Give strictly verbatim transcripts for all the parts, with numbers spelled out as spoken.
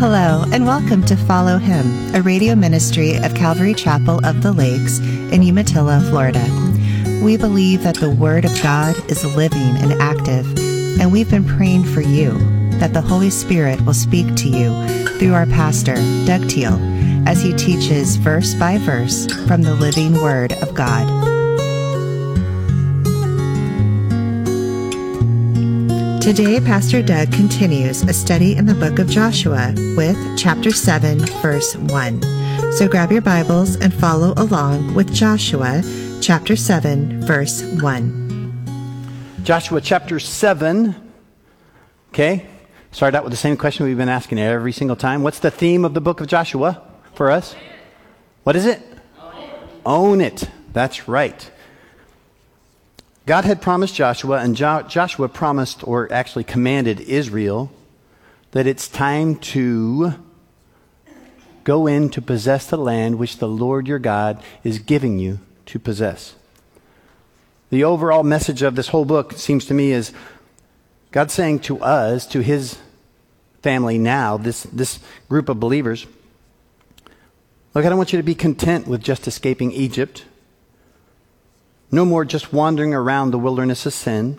Hello, and welcome to Follow Him, a radio ministry of Calvary Chapel of the Lakes in Umatilla, Florida. We believe that the Word of God is living and active, and we've been praying for you that the Holy Spirit will speak to you through our pastor, Doug Teal, as he teaches verse by verse from the living Word of God. Today, Pastor Doug continues a study in the book of Joshua with chapter seven, verse one. So grab your Bibles and follow along with Joshua chapter seven, verse one. Joshua chapter seven, okay? Start out with the same question we've been asking every single time. What's the theme of the book of Joshua for us? What is it? Own it. Own it. That's right. God had promised Joshua, and jo- Joshua promised, or actually commanded Israel, that it's time to go in to possess the land which the Lord your God is giving you to possess. The overall message of this whole book, seems to me, is God saying to us, to his family now, this, this group of believers, look, I don't want you to be content with just escaping Egypt. No more just wandering around the wilderness of sin.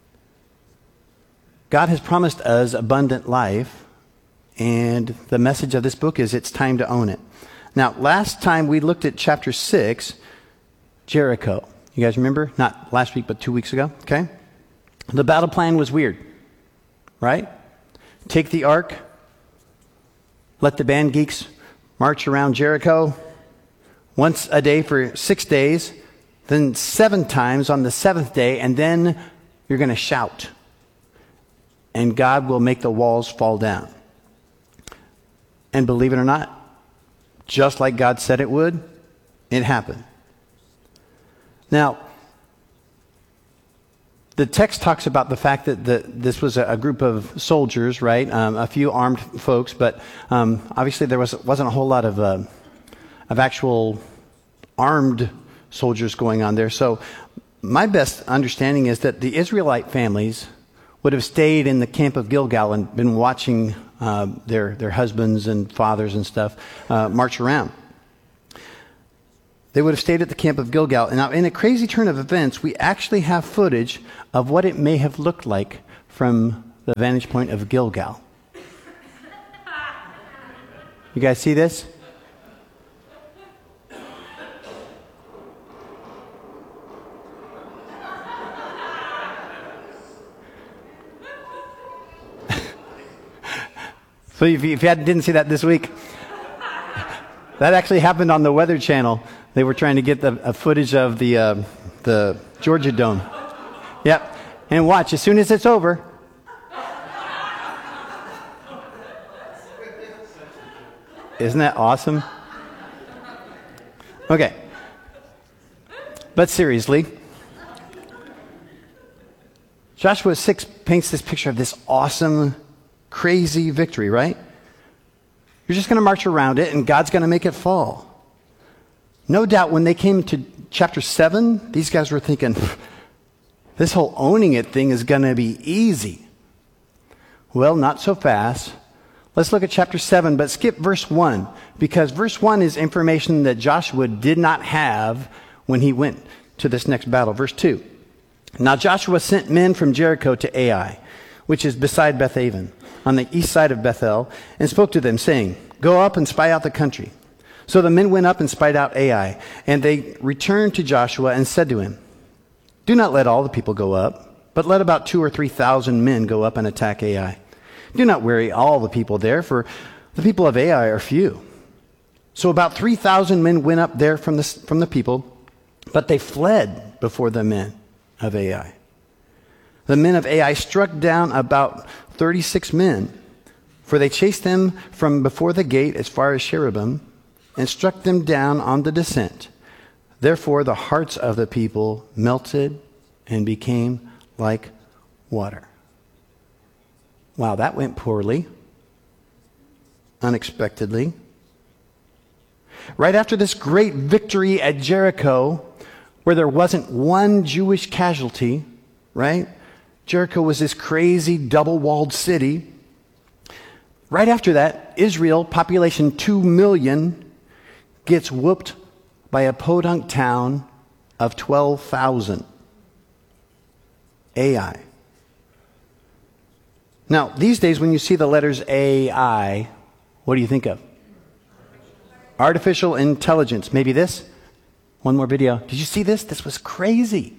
God has promised us abundant life, and the message of this book is it's time to own it. Now, last time we looked at chapter six, Jericho. You guys remember? Not last week, but two weeks ago, okay? The battle plan was weird, right? Take the ark, let the band geeks march around Jericho once a day for six days, then seven times on the seventh day, and then you're going to shout. And God will make the walls fall down. And believe it or not, just like God said it would, it happened. Now, the text talks about the fact that the, this was a, a group of soldiers, right? Um, a few armed folks, but um, obviously there was, wasn't a whole lot of, uh, of actual armed soldiers going on there. So my best understanding is that the Israelite families would have stayed in the camp of Gilgal and been watching uh, their, their husbands and fathers and stuff uh, march around. They would have stayed at the camp of Gilgal. And now, in a crazy turn of events, we actually have footage of what it may have looked like from the vantage point of Gilgal. You guys see this? So if you, if you had, didn't see that this week, that actually happened on the Weather Channel. They were trying to get the uh, footage of the uh, the Georgia Dome. Yep. And watch, as soon as it's over. Isn't that awesome? Okay. But seriously, Joshua six paints this picture of this awesome, crazy victory, right? You're just going to march around it, and God's going to make it fall. No doubt when they came to chapter seven, these guys were thinking, this whole owning it thing is going to be easy. Well, not so fast. Let's look at chapter seven, but skip verse one, because verse one is information that Joshua did not have when he went to this next battle. Verse two. Now Joshua sent men from Jericho to Ai, which is beside Bethaven, on the east side of Bethel, and spoke to them, saying, go up and spy out the country. So the men went up and spied out Ai, and they returned to Joshua and said to him, do not let all the people go up, but let about two or three thousand men go up and attack Ai. Do not weary all the people there, for the people of Ai are few. So about three thousand men went up there from the, from the people, but they fled before the men of Ai. The men of Ai struck down about thirty-six men, for they chased them from before the gate as far as Cherubim, and struck them down on the descent. Therefore the hearts of the people melted and became like water. Wow, that went poorly. Unexpectedly. Right after this great victory at Jericho, where there wasn't one Jewish casualty, right? Jericho was this crazy double-walled city. Right after that, Israel, population two million, gets whooped by a podunk town of twelve thousand. Ai. Now, these days when you see the letters A I, what do you think of? Artificial intelligence. Maybe this? One more video. Did you see this? This was crazy.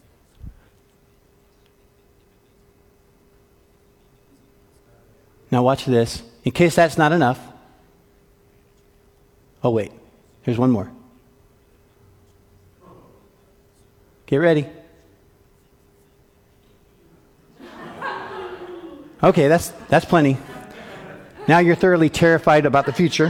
Now watch this. In case that's not enough. Oh wait, here's one more. Get ready. Okay, that's that's plenty. Now you're thoroughly terrified about the future.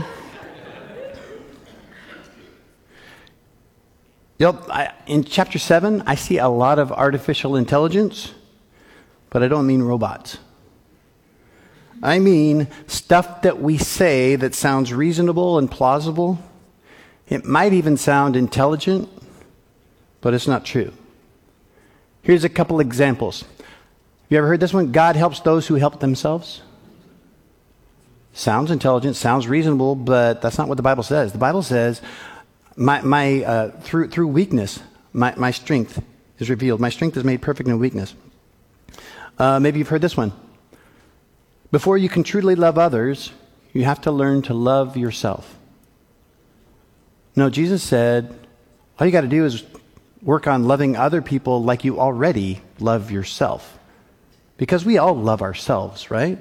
Yep, I, in chapter seven, I see a lot of artificial intelligence, but I don't mean robots. I mean stuff that we say that sounds reasonable and plausible. It might even sound intelligent, but it's not true. Here's a couple examples. Have you ever heard this one? God helps those who help themselves. Sounds intelligent, sounds reasonable, but that's not what the Bible says. The Bible says, my, my, uh, through, through weakness, my, my strength is revealed. My strength is made perfect in weakness. Uh, maybe you've heard this one. Before you can truly love others, you have to learn to love yourself. No, Jesus said, all you got to do is work on loving other people like you already love yourself. Because we all love ourselves, right?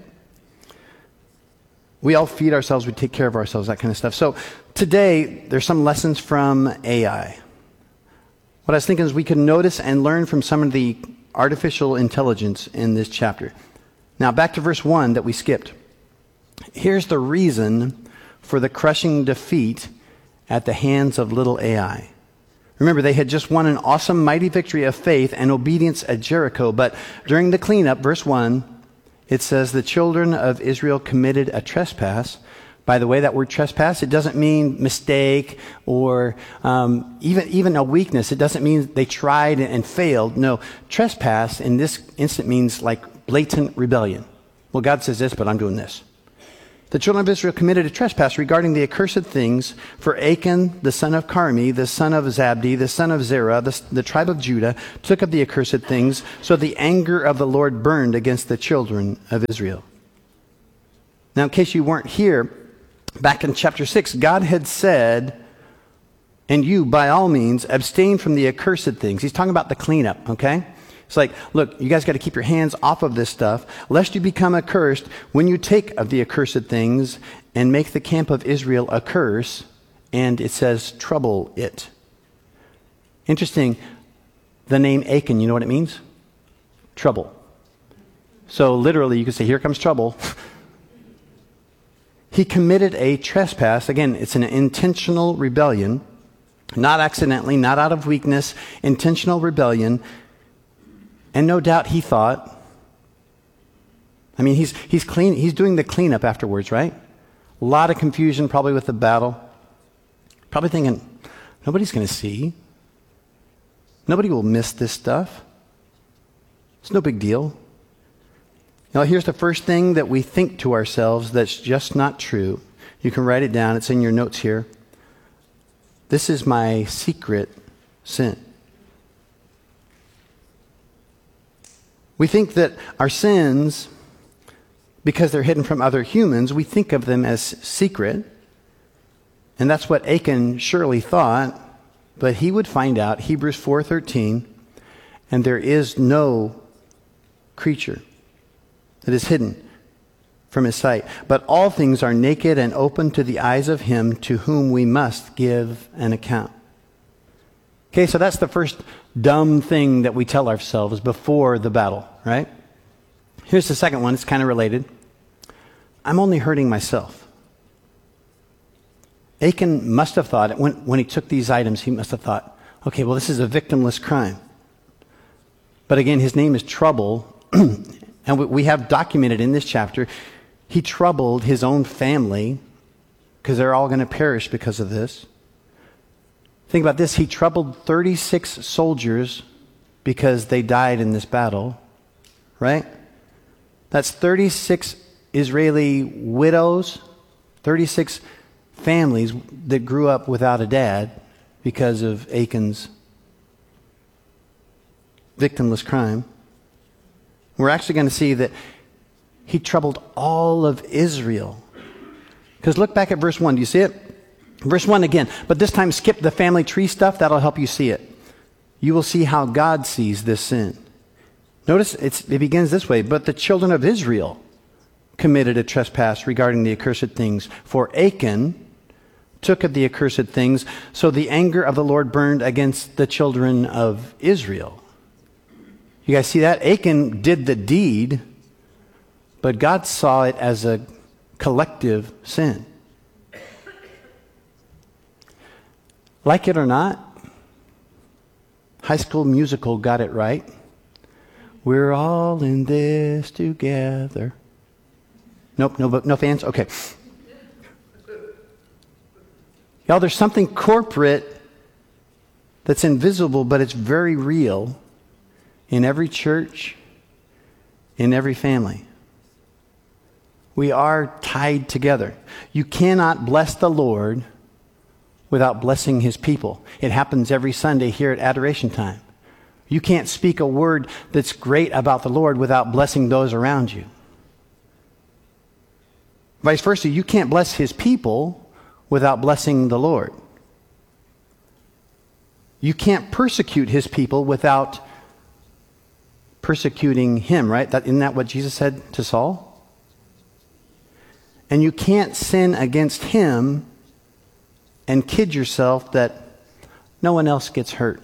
We all feed ourselves, we take care of ourselves, that kind of stuff. So today, there's some lessons from A I. What I was thinking is we can notice and learn from some of the artificial intelligence in this chapter. Now, back to verse one that we skipped. Here's the reason for the crushing defeat at the hands of little A I. Remember, they had just won an awesome, mighty victory of faith and obedience at Jericho. But during the cleanup, verse one, it says the children of Israel committed a trespass. By the way, that word trespass, it doesn't mean mistake or um, even, even a weakness. It doesn't mean they tried and failed. No, trespass in this instant means like blatant rebellion. Well, God says this, but I'm doing this. The children of Israel committed a trespass regarding the accursed things, for Achan, the son of Carmi, the son of Zabdi, the son of Zerah, the, the tribe of Judah, took up the accursed things, so the anger of the Lord burned against the children of Israel. Now, in case you weren't here, back in chapter six, God had said, and you, by all means, abstain from the accursed things. He's talking about the cleanup, okay? It's like, look, you guys got to keep your hands off of this stuff, lest you become accursed when you take of the accursed things and make the camp of Israel a curse, and it says, trouble it. Interesting, the name Achan, you know what it means? Trouble. So literally, you could say, here comes trouble. He committed a trespass. Again, it's an intentional rebellion, not accidentally, not out of weakness, intentional rebellion. And no doubt he thought, I mean, he's, he's, clean, he's doing the cleanup afterwards, right? A lot of confusion probably with the battle. Probably thinking, nobody's going to see. Nobody will miss this stuff. It's no big deal. Now, here's the first thing that we think to ourselves that's just not true. You can write it down. It's in your notes here. This is my secret sin. We think that our sins, because they're hidden from other humans, we think of them as secret. And that's what Achan surely thought. But he would find out, Hebrews four thirteen, and there is no creature that is hidden from his sight. But all things are naked and open to the eyes of him to whom we must give an account. Okay, so that's the first dumb thing that we tell ourselves before the battle, right? Here's the second one. It's kind of related. I'm only hurting myself. Achan must have thought, when, when he took these items, he must have thought, okay, well, this is a victimless crime. But again, his name is Trouble, and we, we have documented in this chapter, he troubled his own family because they're all going to perish because of this. Think about this. He troubled thirty-six soldiers because they died in this battle, right? That's thirty-six Israeli widows, thirty-six families that grew up without a dad because of Achan's victimless crime. We're actually going to see that he troubled all of Israel. Because look back at verse one. Do you see it? Verse one again. But this time skip the family tree stuff. That'll help you see it. You will see how God sees this sin. Notice it's, it begins this way. But the children of Israel committed a trespass regarding the accursed things. For Achan took of the accursed things, so the anger of the Lord burned against the children of Israel. You guys see that? Achan did the deed, but God saw it as a collective sin. Like it or not, High School Musical got it right. We're all in this together. Nope, no, no fans? Okay. Y'all, there's something corporate that's invisible, but it's very real in every church, in every family. We are tied together. You cannot bless the Lord without blessing his people. It happens every Sunday here at Adoration Time. You can't speak a word that's great about the Lord without blessing those around you. Vice versa, you can't bless his people without blessing the Lord. You can't persecute his people without persecuting him, right? That, isn't that what Jesus said to Saul? And you can't sin against him and kid yourself that no one else gets hurt.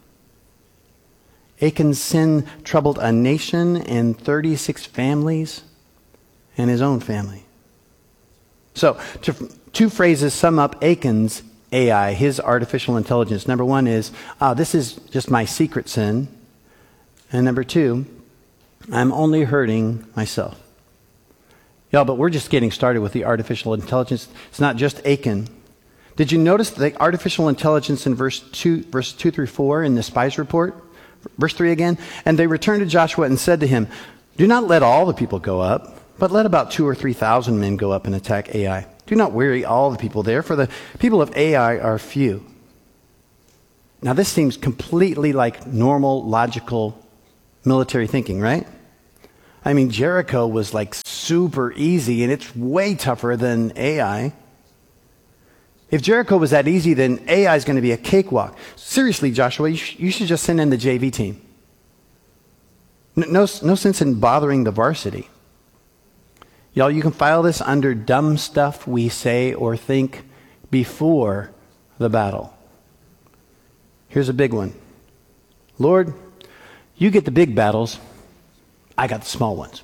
Achan's sin troubled a nation and thirty-six families and his own family. So, to, two phrases sum up Achan's A I, his artificial intelligence. Number one is, uh, this is just my secret sin. And number two, I'm only hurting myself. Y'all, but we're just getting started with the artificial intelligence. It's not just Achan. Did you notice the artificial intelligence in verse two, verse two through four in the spies report? Verse three again. And they returned to Joshua and said to him, do not let all the people go up, but let about two or three thousand men go up and attack Ai. Do not weary all the people there, for the people of Ai are few. Now this seems completely like normal, logical military thinking, right? I mean, Jericho was like super easy, and it's way tougher than Ai. If Jericho was that easy, then Ai is going to be a cakewalk. Seriously, Joshua, you, sh- you should just send in the J V team. No, no, no sense in bothering the varsity. Y'all, you can file this under dumb stuff we say or think before the battle. Here's a big one. Lord, you get the big battles. I got the small ones.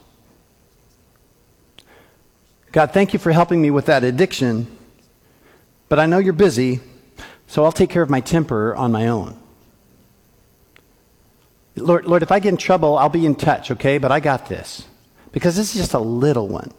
God, thank you for helping me with that addiction, but I know you're busy, so I'll take care of my temper on my own. Lord, Lord, if I get in trouble, I'll be in touch, okay? But I got this. Because this is just a little one.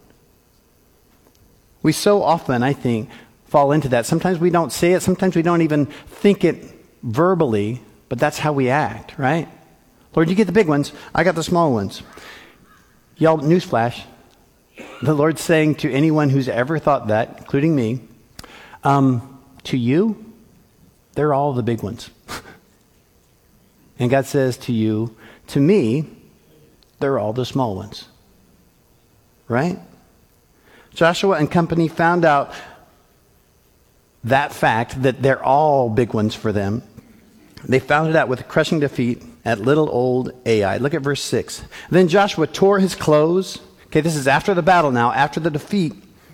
We so often, I think, fall into that. Sometimes we don't say it. Sometimes we don't even think it verbally, but that's how we act, right? Lord, you get the big ones. I got the small ones. Y'all, newsflash. The Lord's saying to anyone who's ever thought that, including me, um, to you, they're all the big ones. And God says to you, to me, they're all the small ones. Right? Joshua and company found out that fact, that they're all big ones for them. They found it out with a crushing defeat at little old Ai. Look at verse six. Then Joshua tore his clothes. Okay, this is after the battle now, after the defeat.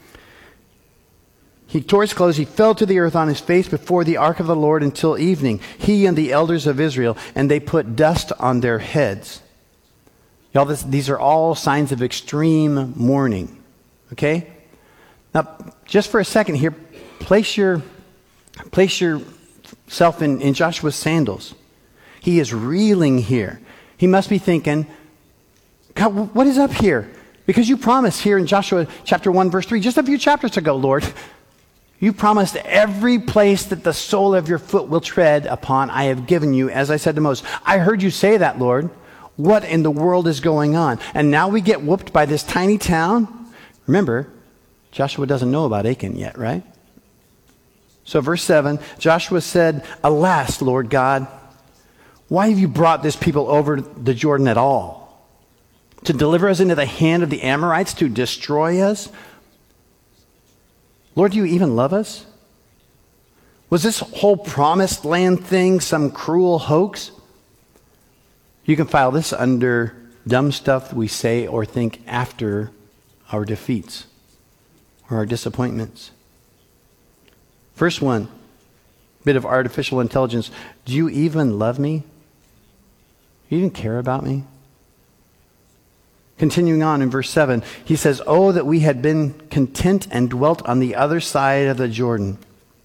He tore his clothes. He fell to the earth on his face before the ark of the Lord until evening, he and the elders of Israel, and they put dust on their heads. Y'all, this, these are all signs of extreme mourning. Okay? Now, just for a second here, place your place yourself in, in Joshua's sandals. He is reeling here. He must be thinking, God, what is up here? Because you promised here in Joshua chapter one, verse three, just a few chapters ago, Lord, you promised every place that the sole of your foot will tread upon, I have given you, as I said to Moses. I heard you say that, Lord. What in the world is going on? And now we get whooped by this tiny town, Remember, Joshua doesn't know about Achan yet, right? So verse seven, Joshua said, "Alas, Lord God, why have you brought this people over the Jordan at all? To deliver us into the hand of the Amorites, to destroy us? Lord, do you even love us? Was this whole promised land thing some cruel hoax?" You can file this under dumb stuff we say or think after our defeats or our disappointments. First one, bit of artificial intelligence. Do you even love me? Do you even care about me? Continuing on in verse seven, he says, "Oh, that we had been content and dwelt on the other side of the Jordan."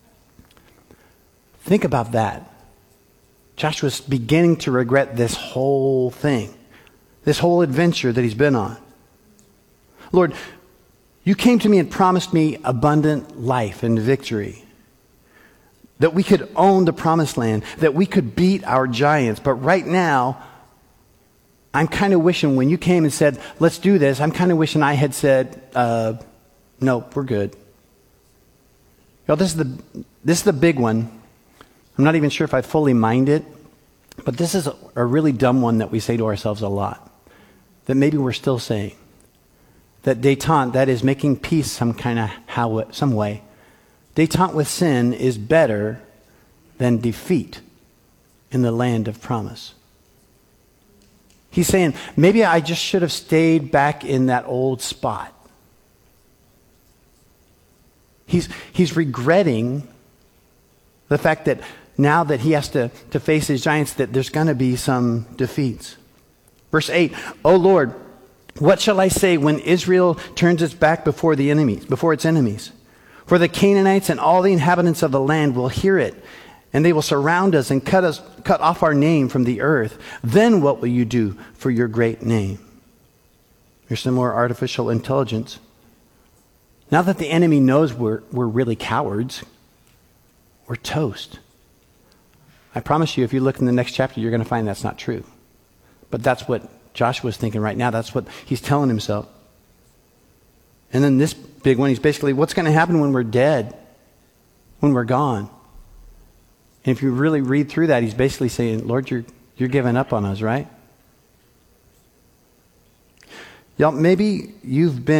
Think about that. Joshua's beginning to regret this whole thing, this whole adventure that he's been on. Lord, you came to me and promised me abundant life and victory, that we could own the promised land, that we could beat our giants. But right now, I'm kind of wishing when you came and said, "Let's do this," I'm kind of wishing I had said, uh, "No, we're good." Y'all, this is the this is the big one. I'm not even sure if I fully mind it, but this is a, a really dumb one that we say to ourselves a lot, that maybe we're still saying. That détente, that is making peace some kind of how, some way. Détente with sin is better than defeat in the land of promise. He's saying, maybe I just should have stayed back in that old spot. He's, he's regretting the fact that now that he has to, to face his giants, that there's going to be some defeats. Verse eight, "O Lord, what shall I say when Israel turns its back before the enemies, before its enemies? For the Canaanites and all the inhabitants of the land will hear it, and they will surround us and cut us, cut off our name from the earth. Then what will you do for your great name?" Here's some more artificial intelligence. Now that the enemy knows we're, we're really cowards, we're toast. I promise you, if you look in the next chapter, you're going to find that's not true. But that's what Joshua's thinking right now. That's what he's telling himself. And then this big one, he's basically, what's going to happen when we're dead? When we're gone? And if you really read through that, he's basically saying, Lord, you're, you're giving up on us, right? Y'all, maybe you've been